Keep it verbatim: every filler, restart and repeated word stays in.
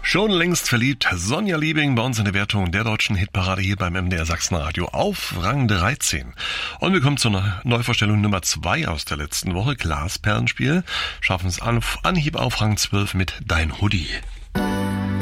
Schon längst verliebt, Sonja Liebing bei uns in der Wertung der deutschen Hitparade hier beim M D R Sachsenradio auf Rang dreizehn. Und wir kommen zur Neuvorstellung Nummer zwei aus der letzten Woche, Glasperlenspiel. Schaffen es an Anhieb auf Rang zwölf mit Dein Hoodie.